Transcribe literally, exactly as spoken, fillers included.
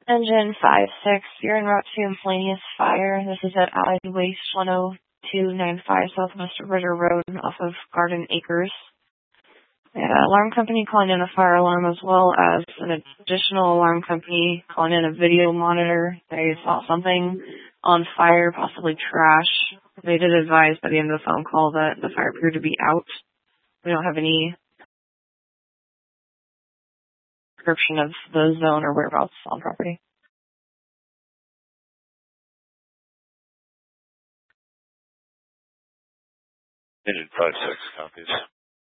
Engine five six, you're en route to miscellaneous fire. This is at Allied Waste one oh two nine five Southwest Ritter Road off of Garden Acres. Yeah, alarm company calling in a fire alarm as well as an additional alarm company calling in a video monitor. They saw something on fire, possibly trash. They did advise by the end of the phone call that the fire appeared to be out. We don't have any description of the zone or whereabouts on property. Engine five six copies.